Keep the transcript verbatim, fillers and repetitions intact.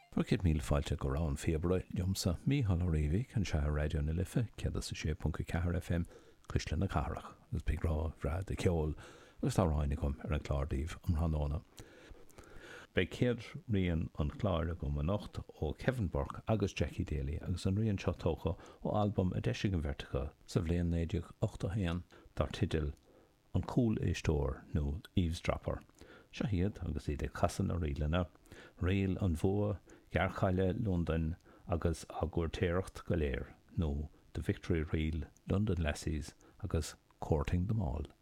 Rukid míl fáilte go rán fébra jomsa mí hall révi can se radio na lifa ceda sa sé punca cahar F M cuisle na carach gus big rá vrad de ceol agus tá ráinnig gom ar an clárdíh am ranóna. Bei céad rion an chláir go an nocht ó Kevin Burke agus Jackie Daly agus an rion seo tócha ó album a deisig an vertica sa bhléon néideach ochta héan dar tidil an cool éistóir nó eavesdropper. Se hiad agus iad ag chasan a riilena, réil an bhua, gearchaile London agus agur téireacht go léir nó the Victory Reel, London Lessies agus Courting them All.